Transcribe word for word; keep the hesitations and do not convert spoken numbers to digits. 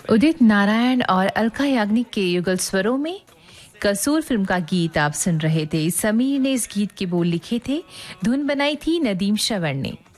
उदित नारायण और अलका याग्निक के युगल स्वरों में कसूर फिल्म का गीत आप सुन रहे थे। समीर ने इस गीत के बोल लिखे थे, धुन बनाई थी नदीम श्रवण ने।